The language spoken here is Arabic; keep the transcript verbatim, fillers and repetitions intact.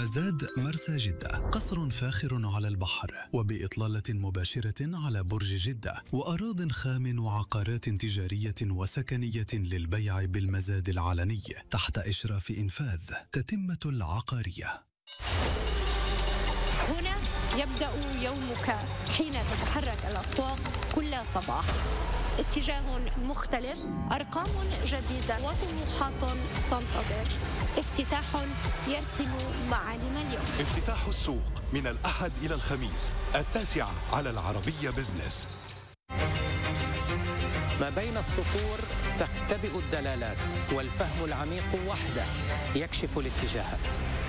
مزاد مرسى جدة، قصر فاخر على البحر وبإطلالة مباشرة على برج جدة، وأراضٍ خام وعقارات تجارية وسكنية للبيع بالمزاد العلني تحت إشراف إنفاذ تتمة العقارية. هنا يبدأ يومك حين تتحرك الأسواق كل صباح. اتجاه مختلف، أرقام جديدة وطموحات تنتظر. افتتاح يرسم معالم اليوم. افتتاح السوق من الأحد إلى الخميس التاسعة على العربية بزنس. ما بين السطور تختبئ الدلالات، والفهم العميق وحده يكشف الاتجاهات.